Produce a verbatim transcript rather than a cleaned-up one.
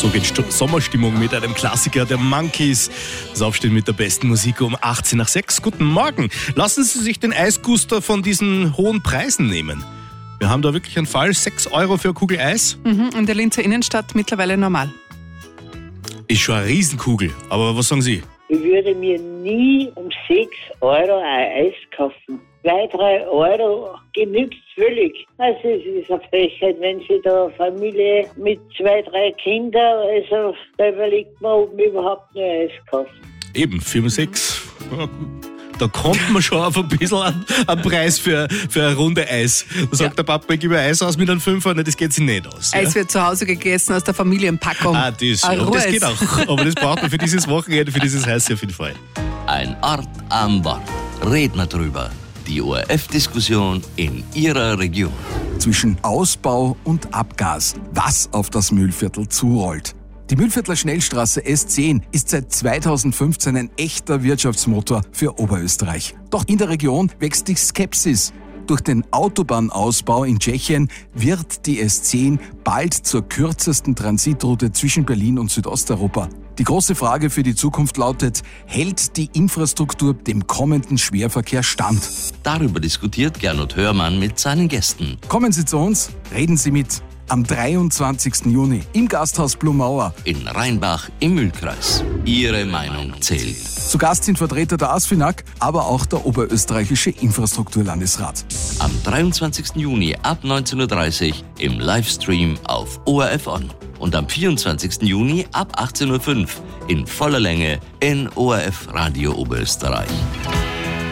So geht St- Sommerstimmung mit einem Klassiker der Monkeys. Das Aufstehen mit der besten Musik um achtzehn nach sechs. Guten Morgen. Lassen Sie sich den Eisguster von diesen hohen Preisen nehmen. Wir haben da wirklich einen Fall. sechs Euro für eine Kugel Eis. Mhm, in der Linzer Innenstadt mittlerweile normal. Ist schon eine Riesenkugel. Aber was sagen Sie? Ich würde mir nie um sechs Euro ein Eis kaufen. zwei, drei Euro genügt völlig. Also es ist eine Frechheit, wenn Sie da eine Familie mit zwei, drei Kindern, also da überlegt man, ob man überhaupt nur Eis kauft. Eben, vier bis sechs. Ja, da kommt man schon auf ein bisschen einen, einen Preis für, für eine Runde Eis. Da sagt ja der Papa, ich gebe Eis aus mit einem Fünfer, das geht sich nicht aus. Eis ja? wird zu Hause gegessen aus der Familienpackung. Ah, das, ja, das geht auch. Aber das braucht man für dieses Wochenende, für dieses Heiße auf jeden Fall. Ein Ort am Wort. Reden wir drüber. Die O R F-Diskussion in Ihrer Region. Zwischen Ausbau und Abgas, was auf das Mühlviertel zurollt. Die Mühlviertler Schnellstraße S zehn ist seit zweitausendfünfzehn ein echter Wirtschaftsmotor für Oberösterreich. Doch in der Region wächst die Skepsis. Durch den Autobahnausbau in Tschechien wird die S zehn bald zur kürzesten Transitroute zwischen Berlin und Südosteuropa. Die große Frage für die Zukunft lautet, hält die Infrastruktur dem kommenden Schwerverkehr stand? Darüber diskutiert Gernot Hörmann mit seinen Gästen. Kommen Sie zu uns, reden Sie mit. Am dreiundzwanzigsten Juni im Gasthaus Blumauer in Rheinbach im Mühlkreis. Ihre Meinung zählt. Zu Gast sind Vertreter der ASFINAG, aber auch der Oberösterreichische Infrastrukturlandesrat. Am dreiundzwanzigsten Juni ab neunzehn Uhr dreißig im Livestream auf O R F On. Und am vierundzwanzigsten Juni ab achtzehn Uhr fünf in voller Länge in O R F Radio Oberösterreich.